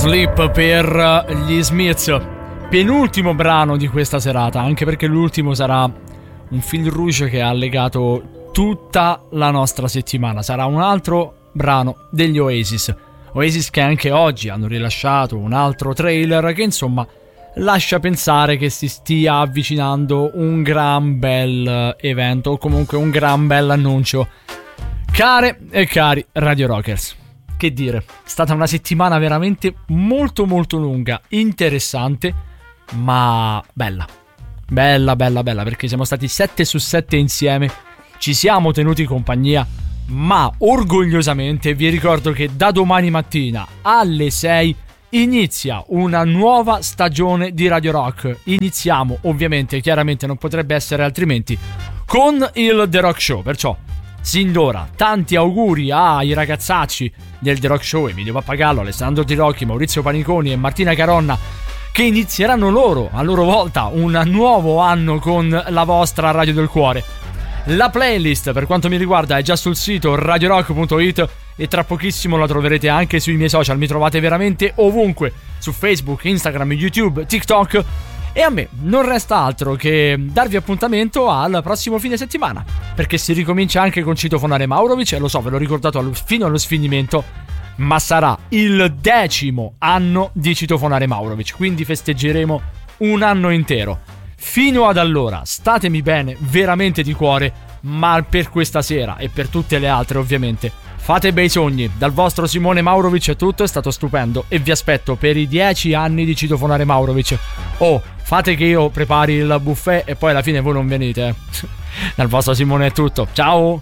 Sleep per gli Smiths, penultimo brano di questa serata, anche perché l'ultimo sarà un fil rouge che ha legato tutta la nostra settimana. Sarà un altro brano degli Oasis che anche oggi hanno rilasciato un altro trailer che insomma lascia pensare che si stia avvicinando un gran bel evento, o comunque un gran bel annuncio. Care e cari Radio Rockers, che dire, è stata una settimana veramente molto molto lunga, interessante, ma bella, perché siamo stati 7 su 7 insieme, ci siamo tenuti compagnia, ma orgogliosamente vi ricordo che da domani mattina alle 6 inizia una nuova stagione di Radio Rock. Iniziamo, ovviamente, chiaramente non potrebbe essere altrimenti, con il The Rock Show, perciò sin d'ora tanti auguri ai ragazzacci del The Rock Show, Emilio Pappagallo, Alessandro Tirocchi, Maurizio Paniconi e Martina Caronna, che inizieranno loro a loro volta un nuovo anno con la vostra Radio del Cuore. La playlist per quanto mi riguarda è già sul sito radiorock.it e tra pochissimo la troverete anche sui miei social. Mi trovate veramente ovunque, su Facebook, Instagram, YouTube, TikTok. E a me non resta altro che darvi appuntamento al prossimo fine settimana, perché si ricomincia anche con Citofonare Maurovic, e lo so, ve l'ho ricordato fino allo sfinimento, ma sarà il 10° anno di Citofonare Maurovic, quindi festeggeremo un anno intero. Fino ad allora statemi bene veramente di cuore, ma per questa sera e per tutte le altre ovviamente fate bei sogni. Dal vostro Simone Maurovic è tutto, è stato stupendo e vi aspetto per i 10 anni di Citofonare Maurovic. Oh, fate che io prepari il buffet e poi alla fine voi non venite. Dal vostro Simone è tutto, ciao!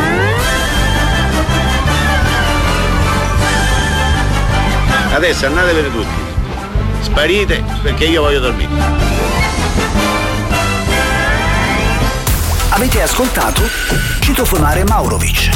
Adesso andatevene tutti, sparite perché io voglio dormire. Avete ascoltato Citofonare Maurovic.